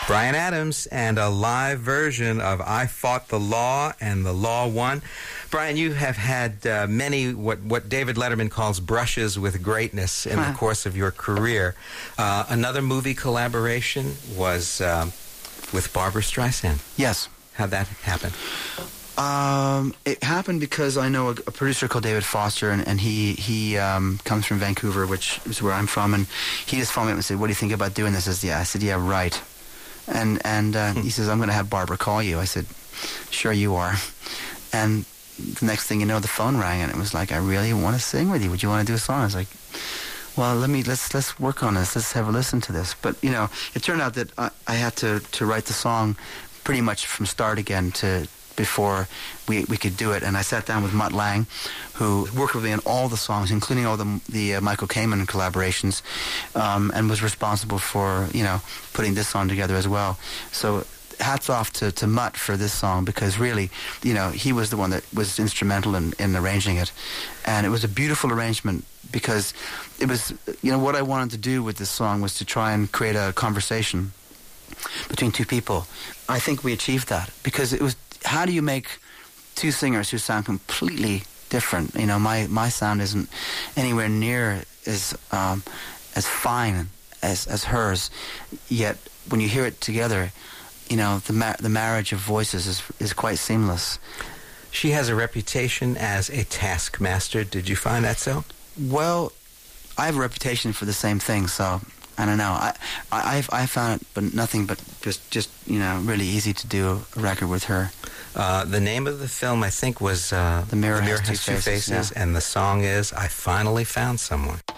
Bryan Adams and a live version of I Fought the Law and the Law Won. Bryan, you have had many what David Letterman calls brushes with greatness in the course of your career. Another movie collaboration was with Barbra Streisand. Yes. How'd that happen? It happened because I know a producer called David Foster, and he comes from Vancouver, which is where I'm from, and he just phoned me up and said, "What do you think about doing this?" I said, "Yeah, right." And he says, "I'm going to have Barbara call you." I said, "Sure you are." And the next thing you know, the phone rang, and it was like, "I really want to sing with you. Would you want to do a song?" I was like, "Well, let's work on this. Let's have a listen to this." But it turned out that I had to write the song pretty much from start again before we could do it. And I sat down with Mutt Lange, who worked with me on all the songs, including all the Michael Kamen collaborations, and was responsible for putting this song together as well. So hats off to Mutt for this song, because really he was the one that was instrumental in arranging it, and it was a beautiful arrangement, because it was what I wanted to do with this song was to try and create a conversation between two people. I think we achieved that, because it was, how do you make two singers who sound completely different? My sound isn't anywhere near as fine as hers, yet when you hear it together, the marriage of voices is quite seamless. She has a reputation as a taskmaster. Did you find that so? Well, I have a reputation for the same thing, so I don't know. I found it, but nothing but just really easy to do a record with her. The name of the film, I think, was The Mirror Has Two Faces, and the song is I Finally Found Someone.